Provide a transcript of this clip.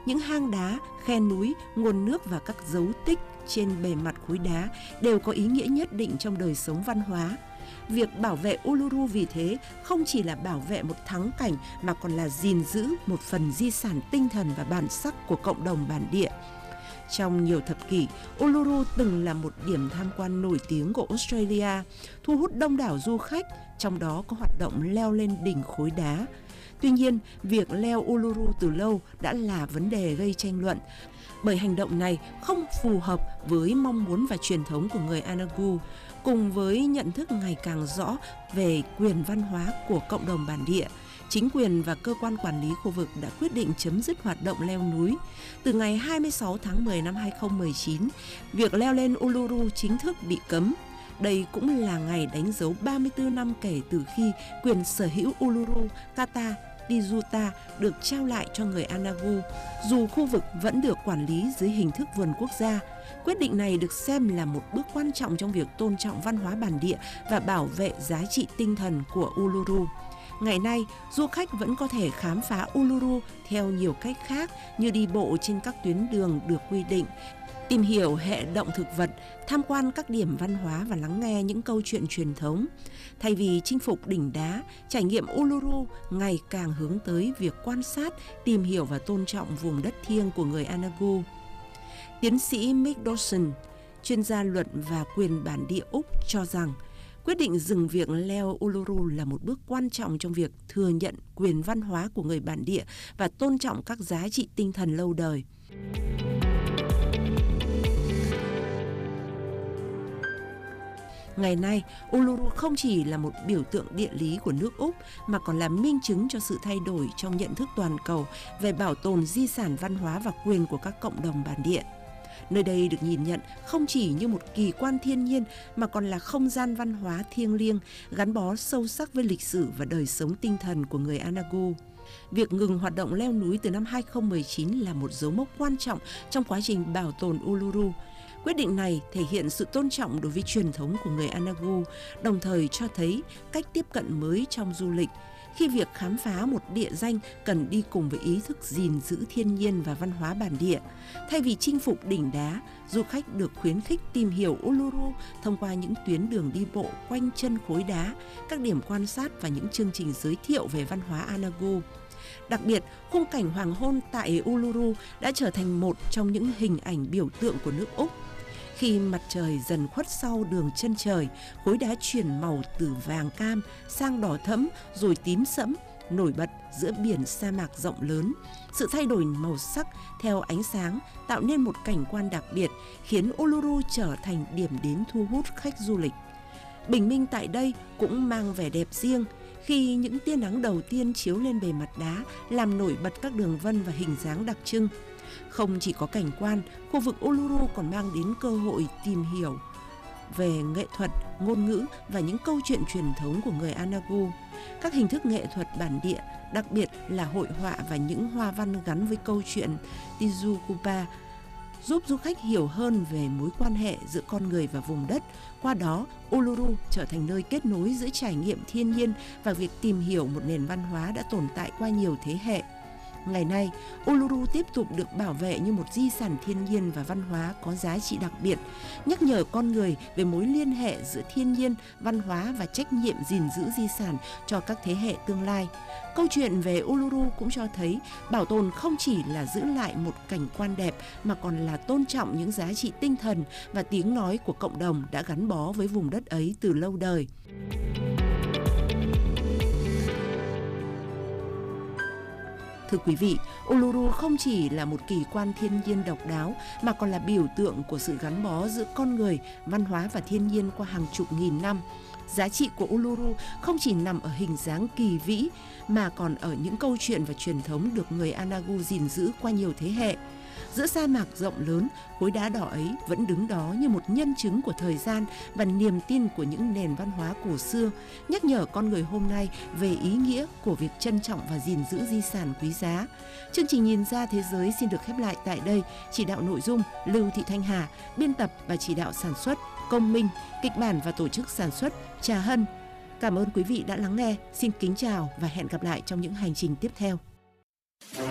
những hang đá, khe núi, nguồn nước và các dấu tích trên bề mặt khối đá đều có ý nghĩa nhất định trong đời sống văn hóa. Việc bảo vệ Uluru vì thế không chỉ là bảo vệ một thắng cảnh mà còn là gìn giữ một phần di sản tinh thần và bản sắc của cộng đồng bản địa. Trong nhiều thập kỷ, Uluru từng là một điểm tham quan nổi tiếng của Australia, thu hút đông đảo du khách, trong đó có hoạt động leo lên đỉnh khối đá. Tuy nhiên, việc leo Uluru từ lâu đã là vấn đề gây tranh luận, bởi hành động này không phù hợp với mong muốn và truyền thống của người Anagu, cùng với nhận thức ngày càng rõ về quyền văn hóa của cộng đồng bản địa. Chính quyền và cơ quan quản lý khu vực đã quyết định chấm dứt hoạt động leo núi. Từ ngày 26 tháng 10 năm 2019, việc leo lên Uluru chính thức bị cấm. Đây cũng là ngày đánh dấu 34 năm kể từ khi quyền sở hữu Uluru Kata Tijuta được trao lại cho người Anagu, dù khu vực vẫn được quản lý dưới hình thức vườn quốc gia. Quyết định này được xem là một bước quan trọng trong việc tôn trọng văn hóa bản địa và bảo vệ giá trị tinh thần của Uluru. Ngày nay, du khách vẫn có thể khám phá Uluru theo nhiều cách khác như đi bộ trên các tuyến đường được quy định, tìm hiểu hệ động thực vật, tham quan các điểm văn hóa và lắng nghe những câu chuyện truyền thống. Thay vì chinh phục đỉnh đá, trải nghiệm Uluru ngày càng hướng tới việc quan sát, tìm hiểu và tôn trọng vùng đất thiêng của người Anagu. Tiến sĩ Mick Dawson, chuyên gia luật và quyền bản địa Úc cho rằng, quyết định dừng việc leo Uluru là một bước quan trọng trong việc thừa nhận quyền văn hóa của người bản địa và tôn trọng các giá trị tinh thần lâu đời. Ngày nay, Uluru không chỉ là một biểu tượng địa lý của nước Úc mà còn là minh chứng cho sự thay đổi trong nhận thức toàn cầu về bảo tồn di sản văn hóa và quyền của các cộng đồng bản địa. Nơi đây được nhìn nhận không chỉ như một kỳ quan thiên nhiên mà còn là không gian văn hóa thiêng liêng, gắn bó sâu sắc với lịch sử và đời sống tinh thần của người Anagu. Việc ngừng hoạt động leo núi từ năm 2019 là một dấu mốc quan trọng trong quá trình bảo tồn Uluru. Quyết định này thể hiện sự tôn trọng đối với truyền thống của người Anagu, đồng thời cho thấy cách tiếp cận mới trong du lịch, khi việc khám phá một địa danh cần đi cùng với ý thức gìn giữ thiên nhiên và văn hóa bản địa. Thay vì chinh phục đỉnh đá, du khách được khuyến khích tìm hiểu Uluru thông qua những tuyến đường đi bộ quanh chân khối đá, các điểm quan sát và những chương trình giới thiệu về văn hóa Anagu. Đặc biệt, khung cảnh hoàng hôn tại Uluru đã trở thành một trong những hình ảnh biểu tượng của nước Úc. Khi mặt trời dần khuất sau đường chân trời, khối đá chuyển màu từ vàng cam sang đỏ thẫm rồi tím sẫm, nổi bật giữa biển sa mạc rộng lớn. Sự thay đổi màu sắc theo ánh sáng tạo nên một cảnh quan đặc biệt, khiến Uluru trở thành điểm đến thu hút khách du lịch. Bình minh tại đây cũng mang vẻ đẹp riêng, khi những tia nắng đầu tiên chiếu lên bề mặt đá làm nổi bật các đường vân và hình dáng đặc trưng. Không chỉ có cảnh quan, khu vực Uluru còn mang đến cơ hội tìm hiểu về nghệ thuật, ngôn ngữ và những câu chuyện truyền thống của người Anagu. Các hình thức nghệ thuật bản địa, đặc biệt là hội họa và những hoa văn gắn với câu chuyện Tijukupa, giúp du khách hiểu hơn về mối quan hệ giữa con người và vùng đất. Qua đó, Uluru trở thành nơi kết nối giữa trải nghiệm thiên nhiên và việc tìm hiểu một nền văn hóa đã tồn tại qua nhiều thế hệ. Ngày nay, Uluru tiếp tục được bảo vệ như một di sản thiên nhiên và văn hóa có giá trị đặc biệt, nhắc nhở con người về mối liên hệ giữa thiên nhiên, văn hóa và trách nhiệm gìn giữ di sản cho các thế hệ tương lai. Câu chuyện về Uluru cũng cho thấy bảo tồn không chỉ là giữ lại một cảnh quan đẹp mà còn là tôn trọng những giá trị tinh thần và tiếng nói của cộng đồng đã gắn bó với vùng đất ấy từ lâu đời. Thưa quý vị, Uluru không chỉ là một kỳ quan thiên nhiên độc đáo mà còn là biểu tượng của sự gắn bó giữa con người, văn hóa và thiên nhiên qua hàng chục nghìn năm. Giá trị của Uluru không chỉ nằm ở hình dáng kỳ vĩ mà còn ở những câu chuyện và truyền thống được người Anagu gìn giữ qua nhiều thế hệ. Giữa sa mạc rộng lớn, khối đá đỏ ấy vẫn đứng đó như một nhân chứng của thời gian và niềm tin của những nền văn hóa cổ xưa, nhắc nhở con người hôm nay về ý nghĩa của việc trân trọng và gìn giữ di sản quý giá. Chương trình Nhìn ra thế giới xin được khép lại tại đây. Chỉ đạo nội dung Lưu Thị Thanh Hà, biên tập và chỉ đạo sản xuất Công Minh, kịch bản và tổ chức sản xuất Trà Hân. Cảm ơn quý vị đã lắng nghe. Xin kính chào và hẹn gặp lại trong những hành trình tiếp theo.